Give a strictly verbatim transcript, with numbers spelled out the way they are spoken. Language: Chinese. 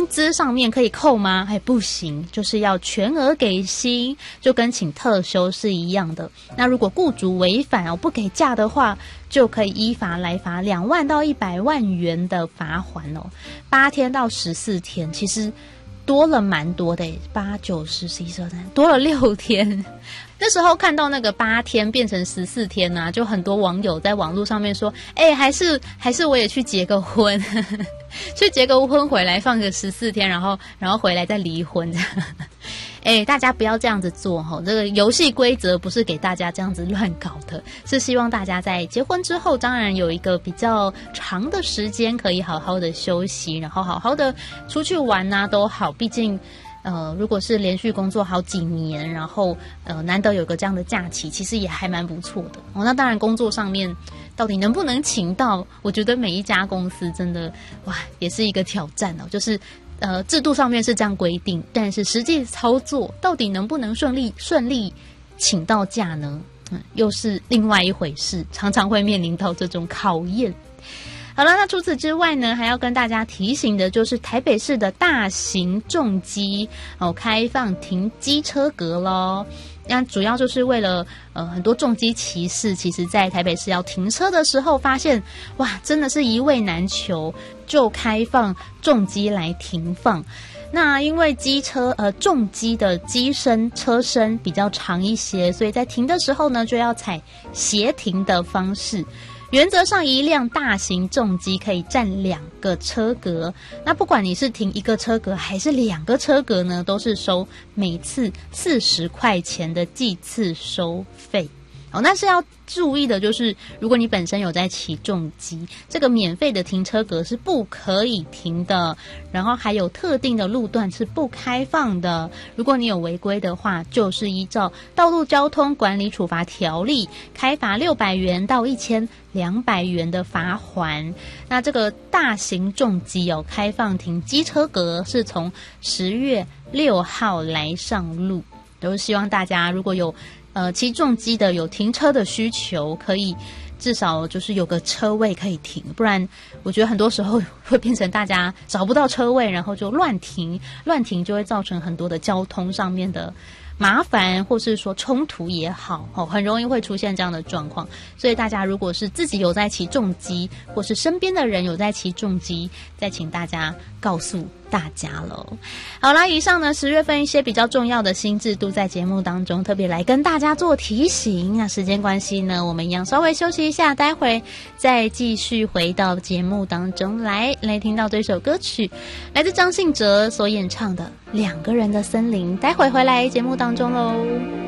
资上面可以扣吗？哎，不行，就是要全额给薪，就跟请特休是一样的。那如果雇主违反哦不给假的话，就可以依法来罚两万到一百万元的罚锾哦。八天到十四天，其实多了蛮多的，八九十十一十二三，多了六天。那时候看到那个八天变成十四天啊，就很多网友在网络上面说，哎，还是还是我也去结个婚，去结个婚回来放个十四天，然后然后回来再离婚。哎，大家不要这样子做哈！这个游戏规则不是给大家这样子乱搞的，是希望大家在结婚之后，当然有一个比较长的时间可以好好的休息，然后好好的出去玩啊都好。毕竟呃，如果是连续工作好几年，然后呃难得有个这样的假期，其实也还蛮不错的哦。那当然，工作上面到底能不能请到，我觉得每一家公司真的哇，也是一个挑战哦。就是呃制度上面是这样规定，但是实际操作到底能不能顺利顺利请到假呢？嗯，又是另外一回事，常常会面临到这种考验。好了，那除此之外呢，还要跟大家提醒的就是台北市的大型重机哦，开放停机车格咯。那主要就是为了呃很多重机骑士，其实在台北市要停车的时候，发现哇，真的是一位难求，就开放重机来停放。那因为机车呃重机的机身车身比较长一些，所以在停的时候呢，就要采斜停的方式。原则上，一辆大型重机可以占两个车格。那不管你是停一个车格还是两个车格呢，都是收每次四十块钱的计次收费。哦，那是要注意的，就是如果你本身有在骑重机，这个免费的停车格是不可以停的，然后还有特定的路段是不开放的。如果你有违规的话，就是依照道路交通管理处罚条例开罚六百元到一千两百元的罚锾。那这个大型重机哦，开放停机车格是从十月六号来上路，都是希望大家如果有呃，骑重机的有停车的需求，可以至少就是有个车位可以停，不然我觉得很多时候会变成大家找不到车位，然后就乱停，乱停就会造成很多的交通上面的麻烦，或是说冲突也好，哦，很容易会出现这样的状况。所以大家如果是自己有在骑重机，或是身边的人有在骑重机，再请大家告诉大家喽。好啦，以上呢十月份一些比较重要的新制度，在节目当中特别来跟大家做提醒。那时间关系呢，我们一样稍微休息一下，待会再继续回到节目当中来，来听到这首歌曲，来自张信哲所演唱的《两个人的森林》。待会回来节目当中喽。